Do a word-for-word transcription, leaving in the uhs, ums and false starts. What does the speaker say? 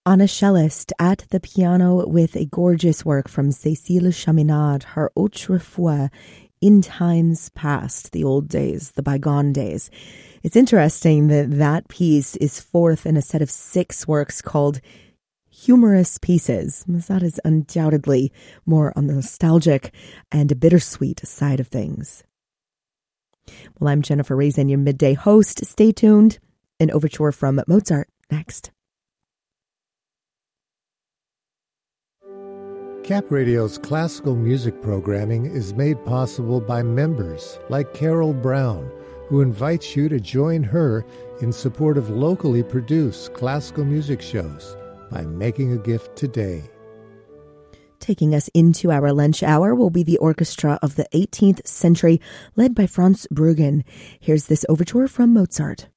On a cellist at the piano with a gorgeous work from Cécile Chaminade, her Autrefois, In Times Past, the old days, the bygone days. It's interesting that that piece is fourth in a set of six works called Humorous Pieces. That is undoubtedly more on the nostalgic and bittersweet side of things. Well, I'm Jennifer Raisin, your midday host. Stay tuned. An overture from Mozart next. Cap Radio's classical music programming is made possible by members like Carol Brown, who invites you to join her in support of locally produced classical music shows by making a gift today. Taking us into our lunch hour will be the orchestra of the eighteenth century, led by Franz Bruggen. Here's this overture from Mozart.